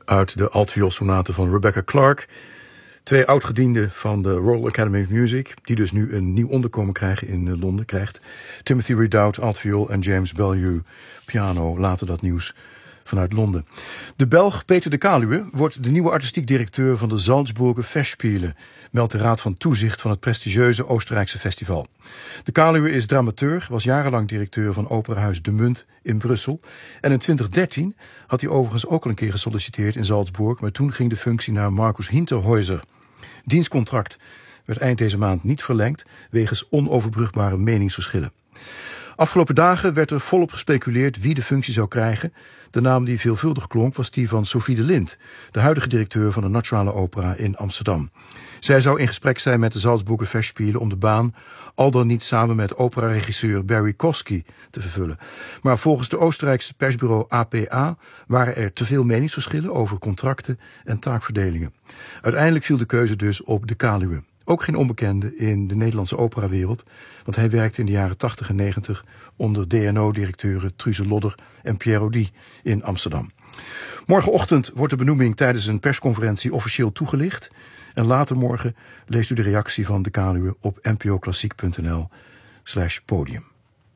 uit de altvioolsonate van Rebecca Clarke. 2 oudgedienden van de Royal Academy of Music, die dus nu een nieuw onderkomen krijgen in Londen, krijgt Timothy Ridout altviool en James Bellew piano. Later dat nieuws vanuit Londen. De Belg Peter de Kaluwe wordt de nieuwe artistiek directeur van de Salzburger Festspiele, meldt de Raad van Toezicht van het prestigieuze Oostenrijkse festival. De Kaluwe is dramaturg, was jarenlang directeur van operahuis De Munt in Brussel. En in 2013 had hij overigens ook al een keer gesolliciteerd in Salzburg, maar toen ging de functie naar Markus Hinterhäuser. Dienstcontract werd eind deze maand niet verlengd wegens onoverbrugbare meningsverschillen. Afgelopen dagen werd er volop gespeculeerd wie de functie zou krijgen. De naam die veelvuldig klonk was die van Sophie de Lint, de huidige directeur van de Nationale Opera in Amsterdam. Zij zou in gesprek zijn met de Salzburger Festspiele om de baan al dan niet samen met operaregisseur Barry Kosky te vervullen. Maar volgens de Oostenrijkse persbureau APA waren er te veel meningsverschillen over contracten en taakverdelingen. Uiteindelijk viel de keuze dus op de Kaluwe. Ook geen onbekende in de Nederlandse operawereld, want hij werkte in de jaren 80 en 90 onder DNO-directeuren Truze Lodder en Pierre Audi in Amsterdam. Morgenochtend wordt de benoeming tijdens een persconferentie officieel toegelicht. En later morgen leest u de reactie van de Kaluwe op npoklassiek.nl/podium.